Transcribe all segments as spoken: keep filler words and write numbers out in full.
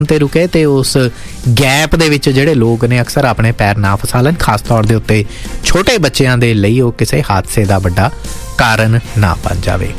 ਤੇ ਰੁਕੇ ਤੇ ਉਸ ਗੈਪ ਦੇ ਵਿੱਚ ਜਿਹੜੇ ਲੋਕ ਨੇ ਅਕਸਰ ਆਪਣੇ ਪੈਰ ਨਾ ਫਸਾ ਲੈਣ, ਖਾਸ ਤੌਰ ਦੇ ਉੱਤੇ ਛੋਟੇ ਬੱਚਿਆਂ ਦੇ ਲਈ ਉਹ ਕਿਸੇ ਹਾਦਸੇ ਦਾ ਵੱਡਾ ਕਾਰਨ ਨਾ ਬਣ ਜਾਵੇ।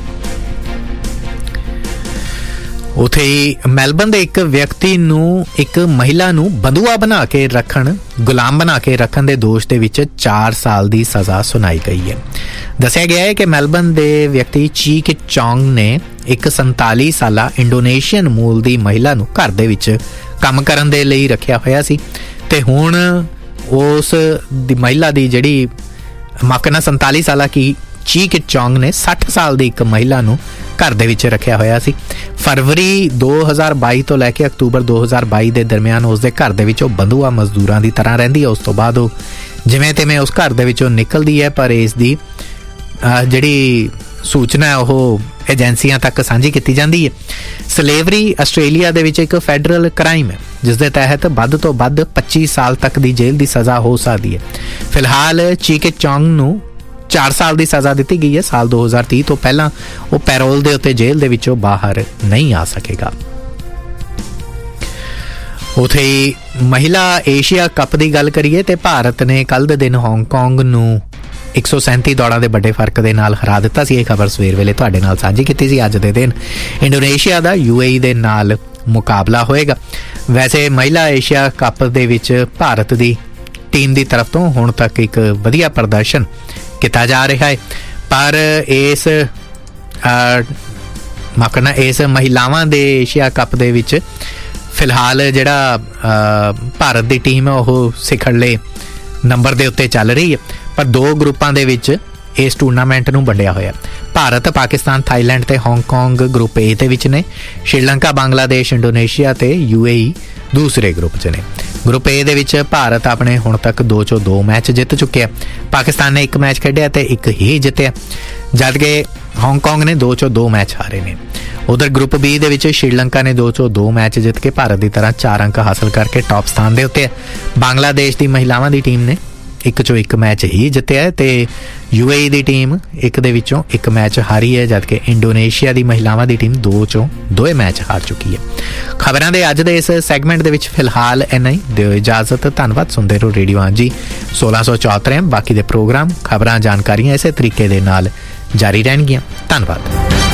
ਉੱਥੇ ਹੀ ਮੈਲਬਨ ਦੇ ਇੱਕ ਵਿਅਕਤੀ ਨੂੰ ਇੱਕ ਮਹਿਲਾ ਨੂੰ ਬੰਦੂਆ ਬਣਾ ਕੇ ਰੱਖਣ ਗੁਲਾਮ ਬਣਾ ਕੇ ਰੱਖਣ ਦੇ ਦੋਸ਼ ਦੇ ਵਿੱਚ ਚਾਰ ਸਾਲ ਦੀ ਸਜ਼ਾ ਸੁਣਾਈ ਗਈ ਹੈ। ਦੱਸਿਆ ਗਿਆ ਹੈ ਕਿ ਮੈਲਬਨ ਦੇ ਵਿਅਕਤੀ ਚੀ ਕਿ ਚੌਂਗ ਨੇ ਇੱਕ ਸੰਤਾਲੀ ਸਾਲਾ ਇੰਡੋਨੇਸ਼ੀਅਨ ਮੂਲ ਦੀ ਮਹਿਲਾ ਨੂੰ ਘਰ ਦੇ ਵਿੱਚ ਕੰਮ ਕਰਨ ਦੇ ਲਈ ਰੱਖਿਆ ਹੋਇਆ ਸੀ ਤੇ ਹੁਣ ਉਸ ਦੀ ਮਹਿਲਾ ਦੀ ਜਿਹੜੀ ਮਾਕਨਾ ਸੰਤਾਲੀ ਸਾਲਾ ਕੀ ਚੀ ਕਿ ਚੌਂਗ ਨੇ ਸੱਠ ਸਾਲ ਦੀ ਇੱਕ ਮਹਿਲਾ ਨੂੰ ਘਰ ਦੇ ਵਿੱਚ ਰੱਖਿਆ ਹੋਇਆ ਸੀ। ਫਰਵਰੀ ਦੋ ਹਜ਼ਾਰ ਬਾਈ ਤੋਂ ਲੈ ਕੇ ਅਕਤੂਬਰ ਦੋ ਹਜ਼ਾਰ ਬਾਈ ਦੇ ਦਰਮਿਆਨ ਉਸਦੇ ਘਰ ਦੇ ਵਿੱਚ ਉਹ ਬੰਦੂਆ ਮਜ਼ਦੂਰਾਂ ਦੀ ਤਰ੍ਹਾਂ ਰਹਿੰਦੀ ਹੈ। ਉਸ ਤੋਂ ਬਾਅਦ ਉਹ ਜਿਵੇਂ ਤਿਵੇਂ ਉਸ ਘਰ ਦੇ ਵਿੱਚੋਂ ਨਿਕਲਦੀ ਹੈ, ਪਰ ਇਸ ਦੀ ਜਿਹੜੀ ਸੂਚਨਾ ਹੈ ਉਹ ਏਜੰਸੀਆਂ ਤੱਕ ਸਾਂਝੀ ਕੀਤੀ ਜਾਂਦੀ ਹੈ। ਸਲੇਵਰੀ ਆਸਟ੍ਰੇਲੀਆ ਦੇ ਵਿੱਚ ਇੱਕ ਫੈਡਰਲ ਕ੍ਰਾਈਮ ਹੈ ਜਿਸ ਦੇ ਤਹਿਤ ਵੱਧ ਤੋਂ ਵੱਧ ਪੱਚੀ ਸਾਲ ਤੱਕ ਦੀ ਜੇਲ੍ਹ ਦੀ ਸਜ਼ਾ ਹੋ ਸਕਦੀ ਹੈ। ਫਿਲਹਾਲ ਚੀ ਕਿ ਚੌਂਗ ਨੂੰ ਚਾਰ ਸਾਲ ਦੀ ਸਜ਼ਾ ਦਿੱਤੀ ਗਈ ਹੈ। ਸਾਲ ਦੋ ਹਜ਼ਾਰ ਤੀਹ ਤੋਂ ਪਹਿਲਾਂ ਉਹ ਪੈਰੋਲ ਦੇ ਉੱਤੇ ਜੇਲ੍ਹ ਦੇ ਵਿੱਚੋਂ ਬਾਹਰ ਨਹੀਂ ਆ ਸਕੇਗਾ। ਉੱਥੇ ਹੀ ਮਹਿਲਾ ਏਸ਼ੀਆ ਕੱਪ ਦੀ ਗੱਲ ਕਰੀਏ ਤੇ ਭਾਰਤ ਨੇ ਕੱਲ੍ਹ ਦੇ ਦਿਨ ਹਾਂਗਕਾਂਗ ਨੂੰ ਇੱਕ ਸੌ ਸੈਂਤੀ ਦੌੜਾਂ ਦੇ ਵੱਡੇ ਫਰਕ ਦੇ ਨਾਲ ਹਰਾ ਦਿੱਤਾ ਸੀ। ਇਹ ਖਬਰ ਸਵੇਰ ਵੇਲੇ ਤੁਹਾਡੇ ਨਾਲ ਸਾਂਝੀ ਕੀਤੀ ਸੀ। ਅੱਜ ਦੇ ਦਿਨ ਇੰਡੋਨੇਸ਼ੀਆ ਦਾ ਯੂ ਏ ਈ ਦੇ ਨਾਲ ਮੁਕਾਬਲਾ ਹੋਏਗਾ। ਵੈਸੇ ਮਹਿਲਾ ਏਸ਼ੀਆ ਕੱਪ ਦੇ ਵਿੱਚ ਭਾਰਤ ਦੀ ਟੀਮ ਦੀ ਤਰਫ ਤੋਂ ਹੁਣ ਤੱਕ ਇੱਕ ਵਧੀਆ ਪ੍ਰਦਰਸ਼ਨ ਕੀਤਾ ਜਾ ਰਿਹਾ ਹੈ, ਪਰ ਇਸ ਮਾਕਣਾ ਇਸ ਮਹਿਲਾਵਾਂ ਦੇ ਏਸ਼ੀਆ ਕੱਪ ਦੇ ਵਿੱਚ ਫਿਲਹਾਲ ਜਿਹੜਾ ਭਾਰਤ ਦੀ ਟੀਮ ਹੈ ਉਹ ਸਿਖਰਲੇ ਨੰਬਰ ਦੇ ਉੱਤੇ ਚੱਲ ਰਹੀ ਹੈ, ਪਰ ਦੋ ਗਰੁੱਪਾਂ ਦੇ ਵਿੱਚ ਇਸ ਟੂਰਨਾਮੈਂਟ ਨੂੰ ਵੰਡਿਆ ਹੋਇਆ। ਭਾਰਤ, ਪਾਕਿਸਤਾਨ, ਥਾਈਲੈਂਡ ਤੇ ਹਾਂਗਕਾਂਗ ਗਰੁੱਪ ਏ ਦੇ ਵਿੱਚ ਨੇ। ਸ਼੍ਰੀਲੰਕਾ, ਬੰਗਲਾਦੇਸ਼, ਇੰਡੋਨੇਸ਼ੀਆ ਤੇ ਯੂ ਏ ਈ ਦੂਸਰੇ ਗਰੁੱਪ 'ਚ ਨੇ। ਗਰੁੱਪ ਏ ਦੇ ਵਿੱਚ ਭਾਰਤ ਆਪਣੇ ਹੁਣ ਤੱਕ ਦੋ ਚੋਂ ਦੋ ਮੈਚ ਜਿੱਤ ਚੁੱਕਿਆ। ਪਾਕਿਸਤਾਨ ਨੇ ਇੱਕ ਮੈਚ ਖੇਡਿਆ ਤੇ ਇੱਕ ਹੀ ਜਿੱਤਿਆ, ਜਦ ਕਿ ਹਾਂਗਕਾਂਗ ਨੇ ਦੋ ਚੋਂ ਦੋ ਮੈਚ ਹਾਰੇ ਨੇ। ਉਧਰ ਗਰੁੱਪ ਬੀ ਦੇ ਵਿੱਚ ਸ਼੍ਰੀਲੰਕਾ ਨੇ ਦੋ ਚੋਂ ਦੋ ਮੈਚ ਜਿੱਤ ਕੇ ਭਾਰਤ ਦੀ ਤਰ੍ਹਾਂ ਚਾਰ ਅੰਕ ਹਾਸਲ ਕਰਕੇ ਟੌਪ ਸਥਾਨ ਦੇ ਉੱਤੇ ਹੈ। ਬੰਗਲਾਦੇਸ਼ ਦੀ ਮਹਿਲਾਵਾਂ ਦੀ ਟੀਮ ਨੇ ਇੱਕ ਚੋਂ ਇੱਕ ਮੈਚ ਹੀ ਜਿੱਤਿਆ ਤੇ U A E the team ਇੱਕ ਦੇ ਵਿੱਚੋਂ ਇੱਕ ਮੈਚ ਹਾਰੀ ਹੈ, ਜਦਕਿ ਇੰਡੋਨੇਸ਼ੀਆ ਦੀ ਮਹਿਲਾਵਾਂ ਦੀ ਟੀਮ ਦੋ ਚੋਂ ਦੋਏ ਮੈਚ ਹਾਰ ਚੁੱਕੀ ਹੈ। ਖਬਰਾਂ ਦੇ ਅੱਜ ਦੇ ਇਸ ਸੈਗਮੈਂਟ ਦੇ ਵਿੱਚ ਫਿਲਹਾਲ ਇੰਨਾ ਹੀ। ਦਿਓ ਇਜਾਜ਼ਤ। ਧੰਨਵਾਦ। ਸੁਣਦੇ ਰਹੋ ਰੇਡੀਓ ਹਾਂਜੀ ਸੋਲਾਂ ਸੌ ਚੌਹੱਤਰ। ਬਾਕੀ ਦੇ ਪ੍ਰੋਗਰਾਮ, ਖਬਰਾਂ, ਜਾਣਕਾਰੀਆਂ ਇਸੇ ਤਰੀਕੇ ਦੇ ਨਾਲ ਜਾਰੀ ਰਹਿਣਗੀਆਂ। ਧੰਨਵਾਦ।